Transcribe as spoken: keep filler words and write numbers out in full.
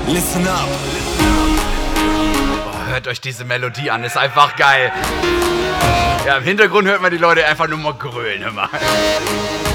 Listen up. Oh, hört euch diese Melodie an, ist einfach geil. Ja, im Hintergrund hört man die Leute einfach nur mal grölen, hör mal.